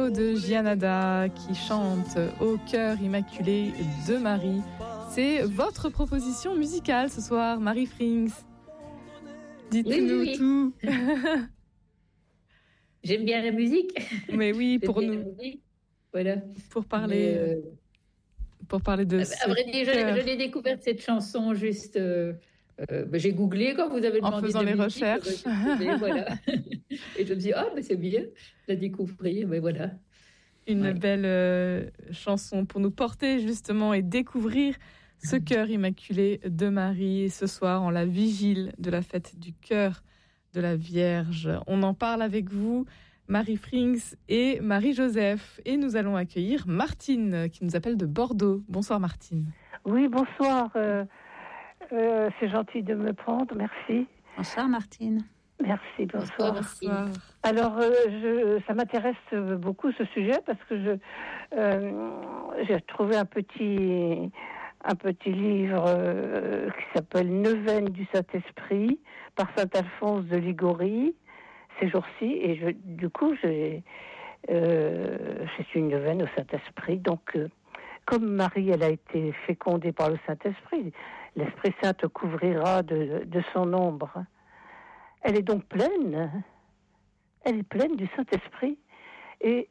trio de Gianada qui chante au cœur immaculé de Marie. C'est votre proposition musicale ce soir, Marie Frings. Dites-nous tout. J'aime bien la musique. Mais oui, pour nous. Voilà. Pour parler de à vrai dire, je l'ai découverte cette chanson juste. J'ai googlé quand vous avez demandé. En faisant les recherches. Voilà. Et je me dis, c'est bien de la découvrir, mais voilà. Une belle chanson pour nous porter justement et découvrir ce cœur immaculé de Marie ce soir en la vigile de la fête du cœur de la Vierge. On en parle avec vous, Marie Frings et Marie-Joseph. Et nous allons accueillir Martine qui nous appelle de Bordeaux. Bonsoir Martine. Oui, bonsoir. C'est gentil de me prendre, merci. Bonsoir Martine. Merci, bonsoir. Bonsoir. Alors, ça m'intéresse beaucoup ce sujet parce que j'ai trouvé un petit livre qui s'appelle Neuvaine du Saint-Esprit par Saint Alphonse de Liguori ces jours-ci, et du coup je suis une neuvaine au Saint-Esprit. Donc comme Marie, elle a été fécondée par le Saint-Esprit, l'Esprit Saint te couvrira de son ombre. Elle est donc pleine. Elle est pleine du Saint-Esprit. Et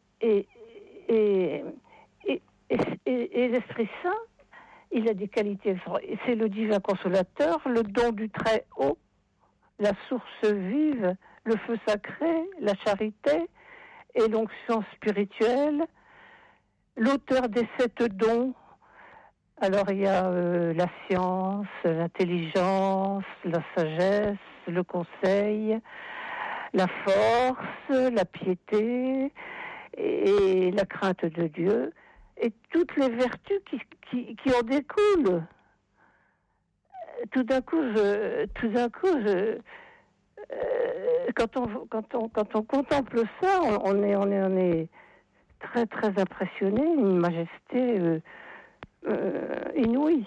l'Esprit Saint, il a des qualités. C'est le divin consolateur, le don du Très-Haut, la source vive, le feu sacré, la charité et l'onction spirituelle, l'auteur des 7 dons. Alors il y a la science, l'intelligence, la sagesse, le conseil, la force, la piété et la crainte de Dieu, et toutes les vertus qui en découlent. Tout d'un coup, quand on contemple ça, on est très très impressionné, une majesté inouïe.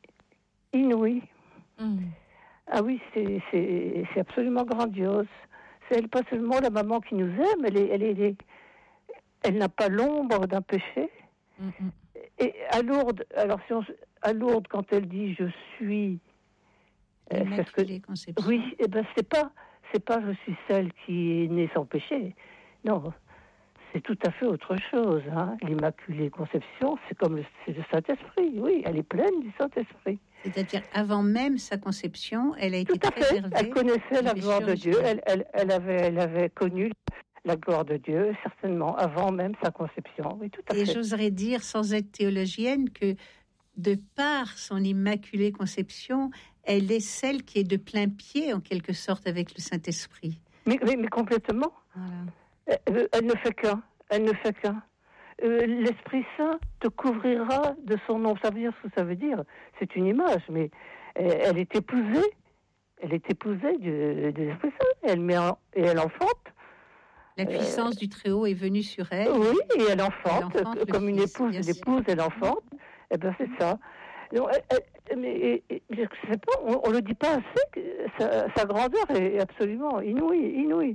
Ah oui, c'est absolument grandiose. C'est pas seulement la maman qui nous aime, elle n'a pas l'ombre d'un péché. Et à Lourdes, à Lourdes, quand elle dit je suis, Conception. Oui, c'est pas je suis celle qui est née sans péché. Non, c'est tout à fait autre chose. L'Immaculée Conception, c'est le Saint-Esprit. Oui, elle est pleine du Saint-Esprit. C'est-à-dire, avant même sa conception, elle a été préservée. Elle connaissait la gloire de Dieu. Elle avait connu la gloire de Dieu, certainement, avant même sa conception. Oui, tout à fait. Et j'oserais dire, sans être théologienne, que de par son Immaculée Conception, elle est celle qui est de plein pied, en quelque sorte, avec le Saint-Esprit. Mais complètement. Voilà. Elle ne fait qu'un. L'Esprit Saint te couvrira de son nom. Ça veut dire ce que ça veut dire. C'est une image, mais elle est épousée. Elle est épousée de l'Esprit Saint. Et elle enfante. La puissance du Très-Haut est venue sur elle. Oui, et elle enfante comme une épouse. L'épouse, elle enfante. Eh bien, c'est ça. Donc, mais je sais pas, on le dit pas assez, que sa grandeur est absolument inouïe.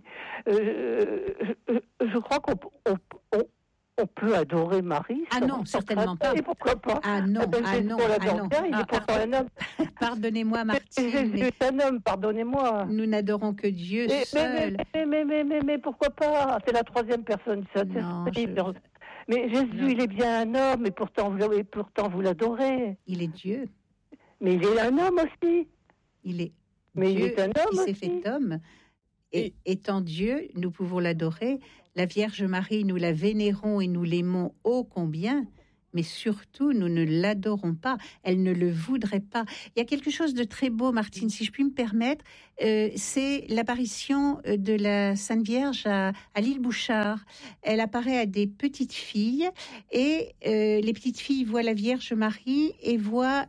Je crois qu'on peut adorer Marie. Non, certainement pas. Et pourquoi pas? Non. Il est pourtant un homme. Pardonnez-moi, Martine. Jésus est un homme, pardonnez-moi. Nous n'adorons que Dieu seul. Mais pourquoi pas? C'est la 3e personne du Saint-Esprit. Mais Jésus, il est bien un homme, et pourtant vous l'adorez. Il est Dieu. Mais il est un homme aussi. Il est mais Dieu il est un homme qui aussi. s'est fait homme. Et étant Dieu, nous pouvons l'adorer. La Vierge Marie, nous la vénérons et nous l'aimons ô combien, mais surtout, nous ne l'adorons pas. Elle ne le voudrait pas. Il y a quelque chose de très beau, Martine, si je puis me permettre. C'est l'apparition de la Sainte Vierge à l'île Bouchard. Elle apparaît à des petites filles et les petites filles voient la Vierge Marie et voient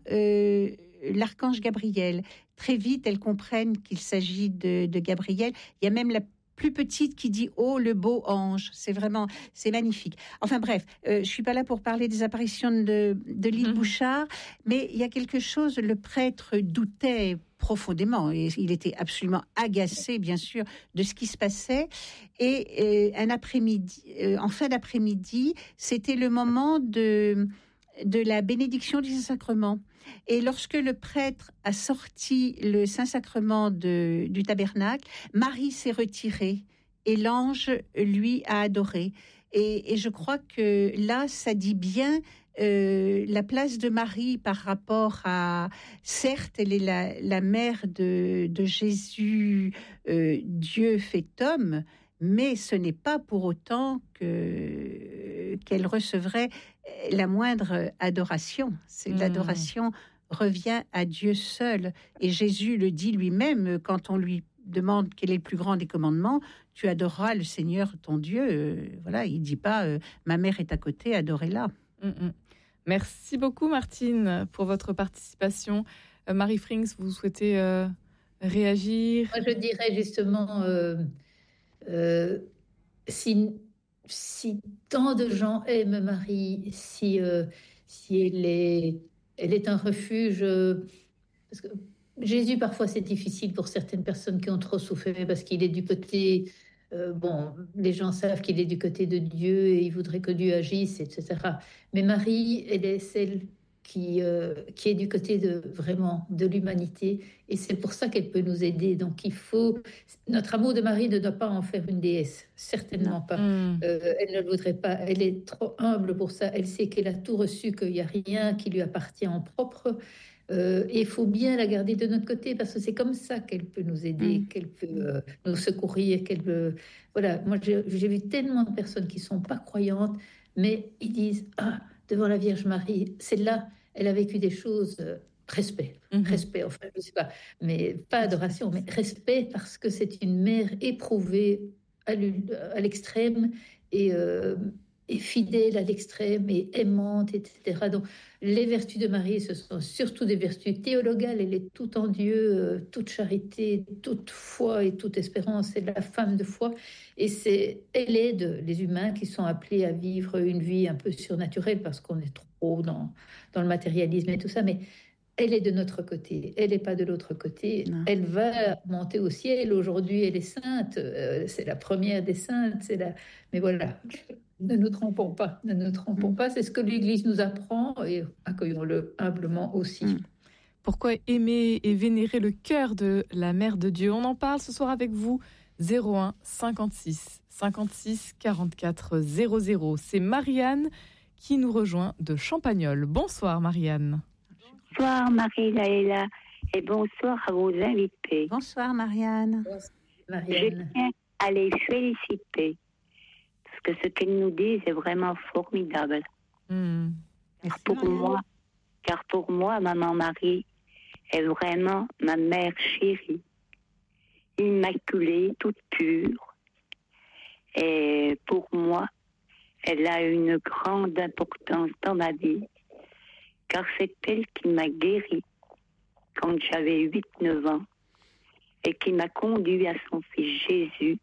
l'archange Gabriel. Très vite, elles comprennent qu'il s'agit de Gabriel. Il y a même plus petite qui dit « Oh, le beau ange ». C'est magnifique. Enfin bref, je suis pas là pour parler des apparitions de l'île Bouchard, mais il y a quelque chose, le prêtre doutait profondément, et il était absolument agacé, bien sûr, de ce qui se passait. Et un après-midi, en fin d'après-midi, c'était le moment de la bénédiction du Saint-Sacrement. Et lorsque le prêtre a sorti le Saint-Sacrement du tabernacle, Marie s'est retirée et l'ange, lui, a adoré. Et je crois que là, ça dit bien la place de Marie par rapport à... Certes, elle est la mère de Jésus, Dieu fait homme, mais ce n'est pas pour autant qu'elle recevrait la moindre adoration. L'adoration revient à Dieu seul. Et Jésus le dit lui-même quand on lui demande quel est le plus grand des commandements. Tu adoreras le Seigneur ton Dieu. Voilà, il dit pas ma mère est à côté, adorez-la. Merci beaucoup Martine pour votre participation. Marie Frings, vous souhaitez réagir? Moi, je dirais justement, si tant de gens aiment Marie, si elle est un refuge, parce que Jésus, parfois, c'est difficile pour certaines personnes qui ont trop souffert parce qu'il est du côté... les gens savent qu'il est du côté de Dieu et ils voudraient que Dieu agisse, etc. Mais Marie, elle est celle qui est du côté de l'humanité, et c'est pour ça qu'elle peut nous aider. Donc notre amour de Marie ne doit pas en faire une déesse, certainement pas. Elle ne le voudrait pas, elle est trop humble pour ça. Elle sait qu'elle a tout reçu, qu'il n'y a rien qui lui appartient en propre. Et il faut bien la garder de notre côté, parce que c'est comme ça qu'elle peut nous aider, qu'elle peut nous secourir, qu'elle peut... Voilà, moi j'ai vu tellement de personnes qui sont pas croyantes, mais ils disent devant la Vierge Marie, celle-là, elle a vécu des choses, respect, enfin je sais pas, mais pas adoration, mais respect, parce que c'est une mère éprouvée à l'extrême et fidèle à l'extrême et aimante, etc. Donc, les vertus de Marie, ce sont surtout des vertus théologales. Elle est toute en Dieu, toute charité, toute foi et toute espérance. C'est la femme de foi. Et elle aide les humains qui sont appelés à vivre une vie un peu surnaturelle, parce qu'on est trop dans le matérialisme et tout ça. Mais elle est de notre côté, elle n'est pas de l'autre côté. Non. Elle va monter au ciel. Aujourd'hui, elle est sainte. C'est la première des saintes. Mais voilà... Ne nous trompons pas, c'est ce que l'Église nous apprend, et accueillons-le humblement aussi. Pourquoi aimer et vénérer le cœur de la Mère de Dieu? On en parle ce soir avec vous, 01 56 56 44 00. C'est Marianne qui nous rejoint de Champagnole. Bonsoir Marianne. Bonsoir Marie-Laëla, et bonsoir à vos invités. Bonsoir Marianne. Je tiens à les féliciter, que ce qu'elle nous dit est vraiment formidable. Car pour moi, maman Marie est vraiment ma mère chérie, immaculée, toute pure. Et pour moi, elle a une grande importance dans ma vie, car c'est elle qui m'a guérie quand j'avais 8-9 ans et qui m'a conduit à son fils Jésus,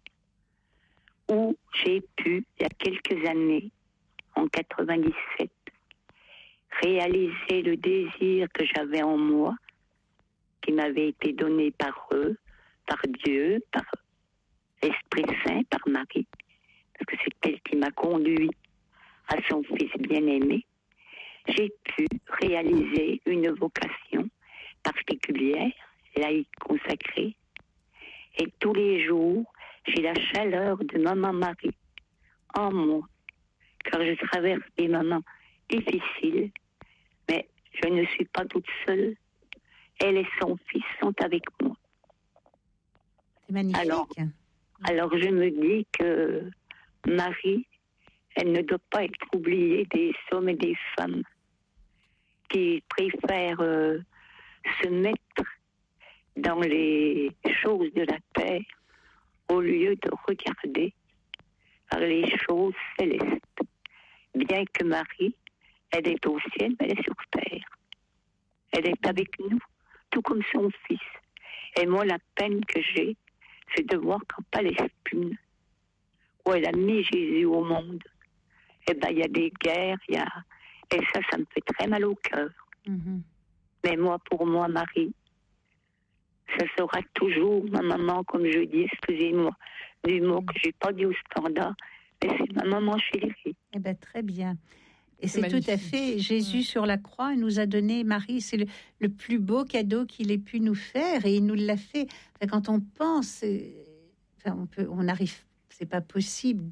où j'ai pu, il y a quelques années, en 97, réaliser le désir que j'avais en moi, qui m'avait été donné par eux, par Dieu, par l'Esprit Saint, par Marie, parce que c'est elle qui m'a conduit à son fils bien-aimé. J'ai pu réaliser une vocation particulière, laïque consacrée, et tous les jours, j'ai la chaleur de maman Marie en moi, car je traverse des moments difficiles, mais je ne suis pas toute seule. Elle et son fils sont avec moi. C'est magnifique. Alors je me dis que Marie, elle ne doit pas être oubliée des hommes et des femmes qui préfèrent se mettre dans les choses de la terre au lieu de regarder par les choses célestes. Bien que Marie, elle est au ciel, mais elle est sur terre. Elle est avec nous, tout comme son fils. Et moi, la peine que j'ai, c'est de voir qu'en Palestine, où elle a mis Jésus au monde, eh ben, il y a des guerres, et ça me fait très mal au cœur. Mais pour moi, Marie, ça sera toujours ma maman, comme je dis, excusez-moi, du mot que je n'ai pas dit au standard, mais c'est ma maman chérie. Eh bien, très bien. Et c'est tout à fait, Jésus sur la croix nous a donné, Marie, c'est le plus beau cadeau qu'il ait pu nous faire, et il nous l'a fait. Enfin, quand on pense, on arrive, c'est pas possible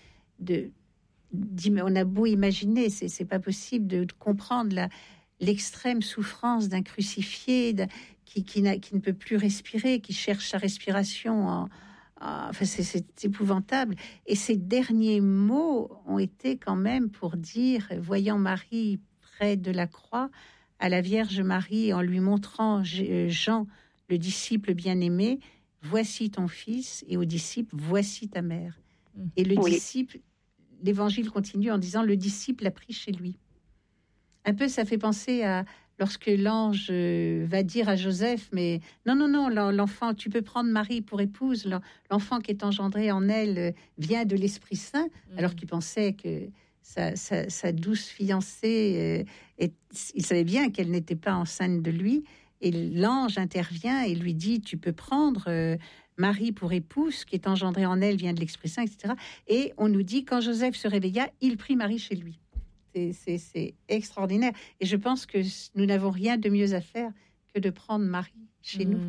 on a beau imaginer, c'est pas possible de comprendre l'extrême souffrance d'un crucifié qui ne peut plus respirer, qui cherche sa respiration. Enfin, c'est épouvantable. Et ces derniers mots ont été quand même pour dire, voyant Marie près de la croix, à la Vierge Marie, en lui montrant Jean, le disciple bien-aimé, voici ton fils, et aux disciples, voici ta mère. Et le disciple, l'évangile continue en disant, le disciple l'a pris chez lui. Un peu, ça fait penser à lorsque l'ange va dire à Joseph, mais non, l'enfant, tu peux prendre Marie pour épouse, l'enfant qui est engendré en elle vient de l'Esprit Saint, alors qu'il pensait que sa douce fiancée, il savait bien qu'elle n'était pas enceinte de lui, et l'ange intervient et lui dit, tu peux prendre Marie pour épouse, qui est engendrée en elle vient de l'Esprit Saint, etc. Et on nous dit, quand Joseph se réveilla, il prit Marie chez lui. C'est extraordinaire. Et je pense que nous n'avons rien de mieux à faire que de prendre Marie chez nous.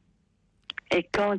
Et quand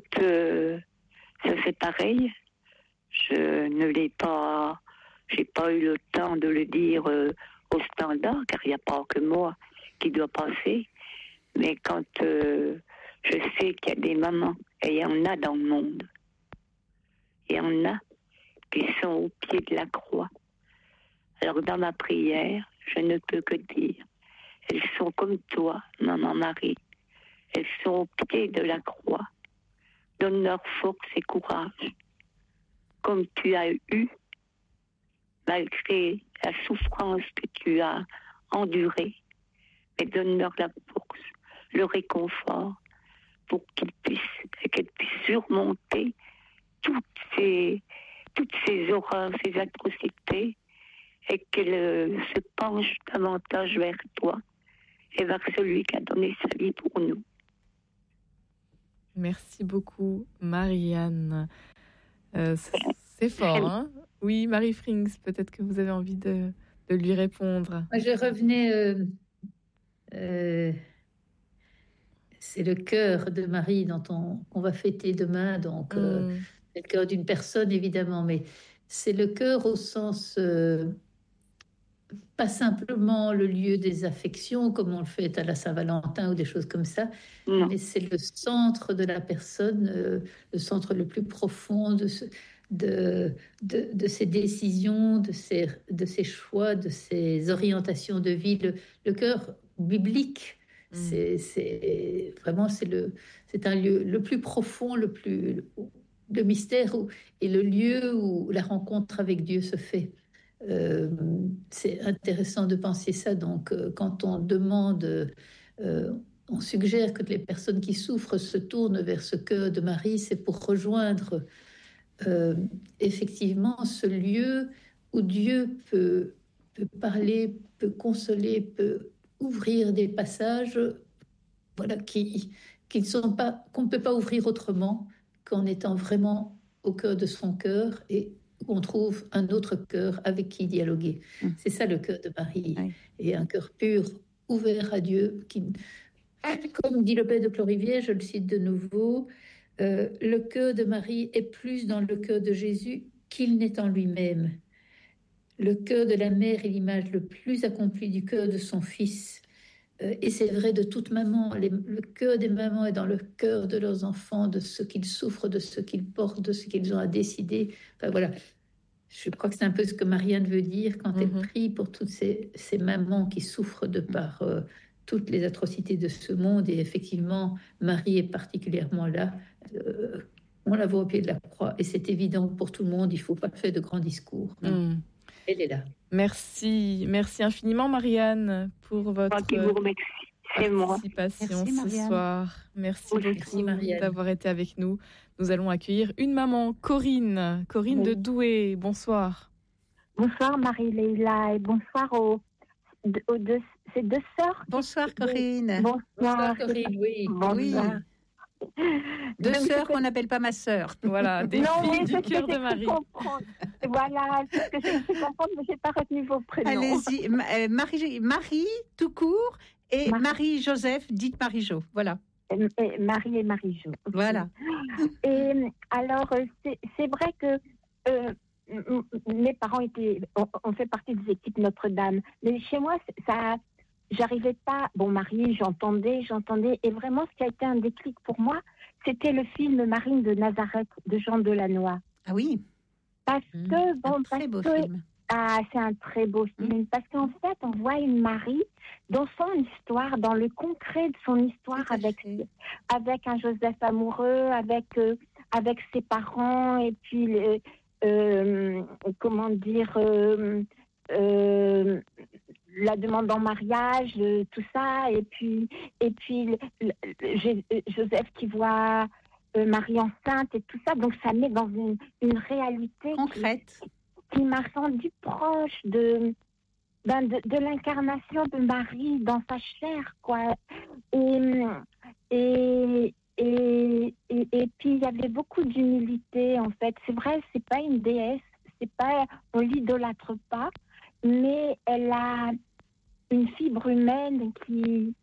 ça fait pareil, je ne l'ai pas, j'ai pas eu le temps de le dire au standard, car il n'y a pas que moi qui dois passer. Mais quand je sais qu'il y a des mamans, et il y en a dans le monde, il y en a qui sont au pied de la croix. Alors dans ma prière, je ne peux que dire, elles sont comme toi, maman Marie. Elles sont au pied de la croix. Donne-leur force et courage, comme tu as eu, malgré la souffrance que tu as endurée. Mais donne-leur la force, le réconfort, pour qu'elles puissent surmonter toutes ces horreurs, ces atrocités, et qu'elle se penche davantage vers toi et vers celui qui a donné sa vie pour nous. Merci beaucoup, Marianne. C'est fort, hein? Oui, Marie Frings, peut-être que vous avez envie de lui répondre. Moi, je revenais... c'est le cœur de Marie qu'on va fêter demain, donc c'est le cœur d'une personne, évidemment, mais c'est le cœur au sens... pas simplement le lieu des affections, comme on le fait à la Saint-Valentin ou des choses comme ça, mais c'est le centre de la personne, le centre le plus profond de ses décisions, de ses choix, de ses orientations de vie. Le cœur biblique, c'est vraiment c'est un lieu le plus profond, le mystère et le lieu où la rencontre avec Dieu se fait. C'est intéressant de penser ça. Donc, quand on demande, on suggère que les personnes qui souffrent se tournent vers ce cœur de Marie, c'est pour rejoindre effectivement ce lieu où Dieu peut parler, peut consoler, peut ouvrir des passages, voilà, qu'on ne peut pas ouvrir autrement qu'en étant vraiment au cœur de son cœur et où on trouve un autre cœur avec qui dialoguer. C'est ça le cœur de Marie. Et un cœur pur, ouvert à Dieu, qui, comme dit le père de Clorivier, je le cite de nouveau, le cœur de Marie est plus dans le cœur de Jésus qu'il n'est en lui-même. Le cœur de la mère est l'image le plus accomplie du cœur de son fils. Et c'est vrai de toute maman. Le cœur des mamans est dans le cœur de leurs enfants, de ce qu'ils souffrent, de ce qu'ils portent, de ce qu'ils ont à décider. Enfin, voilà. Je crois que c'est un peu ce que Marianne veut dire quand elle prie pour toutes ces mamans qui souffrent de par toutes les atrocités de ce monde. Et effectivement, Marie est particulièrement là. On la voit au pied de la croix et c'est évident pour tout le monde. Il ne faut pas faire de grands discours. Elle est là. Merci infiniment, Marianne, pour votre participation ce soir. Merci beaucoup d'avoir été avec nous. nous allons accueillir une maman, Corinne de Douai. Bonsoir. Bonsoir Marie-Leila et bonsoir ces deux sœurs. Bonsoir Corinne. Bonsoir Corinne, oui. Bonsoir. Deux sœurs qu'on n'appelle pas ma sœur. Voilà, des filles du cœur de Marie. Voilà, c'est ce que j'ai cru comprendre, mais je n'ai pas retenu vos prénoms. Allez-y, Marie tout court et Marie-Joseph, dites Marie-Jo, voilà. Marie et Marie-Jo. Okay. Voilà. Et alors, c'est vrai que mes parents ont fait partie des équipes Notre-Dame. Mais chez moi, j'arrivais pas. Bon, Marie, j'entendais. Et vraiment, ce qui a été un déclic pour moi, c'était le film Marine de Nazareth de Jean Delannoy. Ah oui. Parce que, un très beau film. Ah, c'est un très beau film. Parce qu'en fait, on voit une Marie dans son histoire, dans le concret de son histoire, avec un Joseph amoureux, avec ses parents, et puis la demande en mariage, tout ça, et puis Joseph qui voit Marie enceinte et tout ça, donc ça met dans une réalité concrète qui m'a rendu proche de l'incarnation de Marie dans sa chair, quoi. Et puis il y avait beaucoup d'humilité, en fait. C'est vrai, c'est pas une déesse, on l'idolâtre pas, mais elle a une fibre humaine qui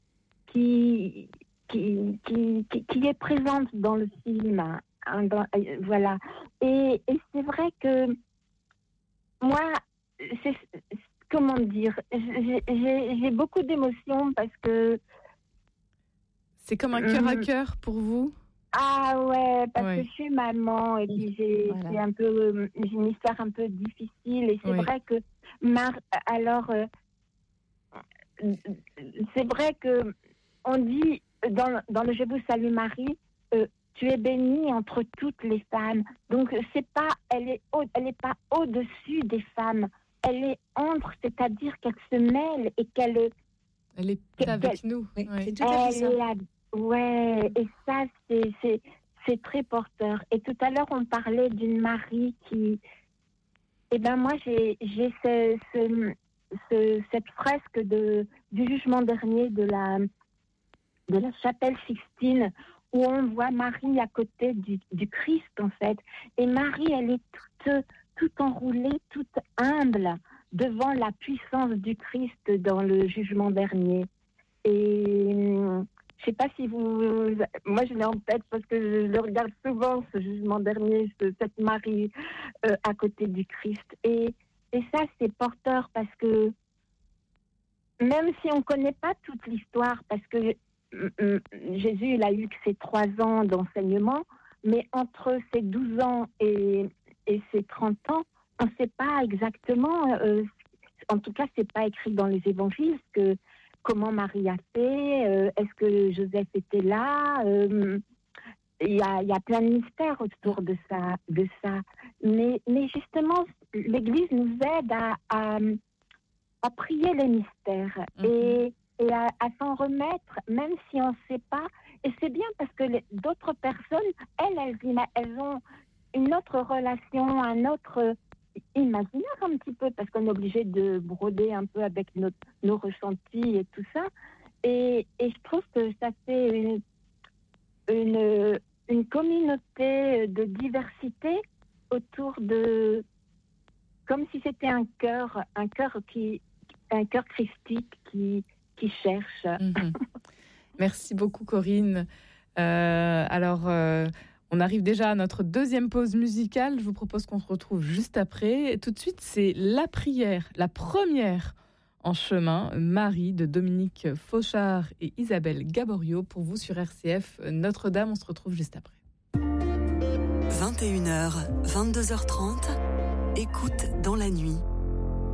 est présente dans le film, hein, voilà. Et c'est vrai que moi, comment dire, j'ai beaucoup d'émotions parce que c'est comme un cœur à cœur pour vous. Ah ouais, parce que je suis maman et puis j'ai une histoire un peu difficile et c'est vrai que c'est vrai que on dit dans le Je vous salue Marie, tu es bénie entre toutes les femmes. Donc elle est pas au-dessus des femmes, elle est entre, c'est-à-dire qu'elle se mêle et qu'elle est avec nous. Oui, c'est tout à fait ça. Ouais, et ça, c'est très porteur. Et tout à l'heure, on parlait d'une Marie qui... Eh bien, moi, j'ai cette fresque du jugement dernier de la chapelle Sixtine, où on voit Marie à côté du Christ, en fait. Et Marie, elle est toute enroulée, toute humble devant la puissance du Christ dans le jugement dernier. Et... je ne sais pas si moi je l'ai en tête parce que je le regarde souvent, ce jugement dernier, cette Marie à côté du Christ. Et ça, c'est porteur parce que même si on ne connaît pas toute l'histoire, parce que Jésus, il a eu que ses 3 ans d'enseignement, mais entre ses 12 ans et ses 30 ans, on ne sait pas exactement, en tout cas, ce n'est pas écrit dans les évangiles, comment Marie a fait, est-ce que Joseph était là, il y a plein de mystères autour de ça. Mais justement, l'Église nous aide à prier les mystères et à s'en remettre, même si on ne sait pas. Et c'est bien parce que d'autres personnes, elles ont une autre relation, un autre imaginaire un petit peu, parce qu'on est obligé de broder un peu avec nos ressentis et tout ça. Et je trouve que ça fait une communauté de diversité autour de... comme si c'était un cœur christique qui cherche. Merci beaucoup, Corinne. On arrive déjà à notre deuxième pause musicale. Je vous propose qu'on se retrouve juste après. Et tout de suite, c'est la prière, la première en chemin, Marie de Dominique Fauchard et Isabelle Gaborio pour vous sur RCF Notre-Dame. On se retrouve juste après. 21h, 22h30, écoute dans la nuit.